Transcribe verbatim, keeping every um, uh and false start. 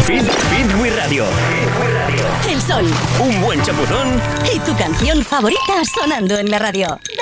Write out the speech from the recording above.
Fit, Fit We Radio. El sol. Un buen chapuzón. Y tu canción favorita sonando en la radio.